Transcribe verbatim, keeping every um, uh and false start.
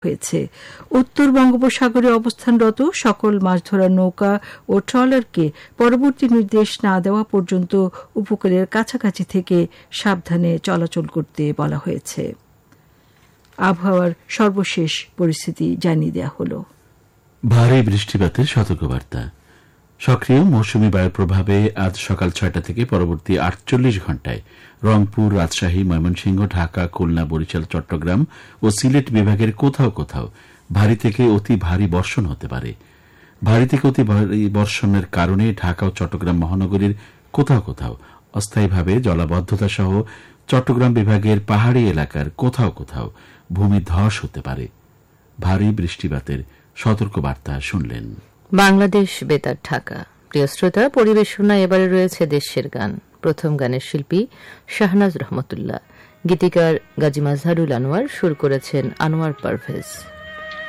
হয়েছে। উত্তর বঙ্গোপসাগরে অবস্থানরত সকল মাছ ধরার নৌকা ও ট্রলারকে পরবর্তী নির্দেশ না দেওয়া পর্যন্ত উপকূলের কাছাকাছি থেকে সাবধানে চলাচল করতে বলা হয়েছে। আবহাওয়ার সর্বশেষ পরিস্থিতি জানিয়ে দেওয়া হল। ভারী বৃষ্টিপাতের সতর্কবার্তা। সক্রিয় মৌসুমী বায়ুর প্রভাবে আজ সকাল ছয়টা থেকে পরবর্তী আটচল্লিশ ঘণ্টায় রংপুর, রাজশাহী, ময়মনসিংহ, ঢাকা, খুলনা, বরিশাল, চট্টগ্রাম ও সিলেট বিভাগের কোথাও কোথাও ভারী থেকে অতি ভারী বর্ষণ হতে পারে। ভারী থেকে অতি ভারী বর্ষণের কারণে ঢাকা ও চট্টগ্রাম মহানগরীর কোথাও কোথাও অস্থায়ীভাবে জলাবদ্ধতা সহ চট্টগ্রাম বিভাগের পাহাড়ি এলাকার কোথাও কোথাও ভূমিধস হতে পারে। ভারী বৃষ্টিপাতের সতর্কবার্তা শুনলেন। বাংলাদেশ বেতার ঢাকা। প্রিয় শ্রোতা, পরিবেশনায় এবারে রয়েছে দেশের গান। প্রথম গানের শিল্পী শাহনাজ রহমতুল্লাহ, গীতিকার গাজী মাজহারুল আনোয়ার, সুর করেছেন আনোয়ার পারভেজ।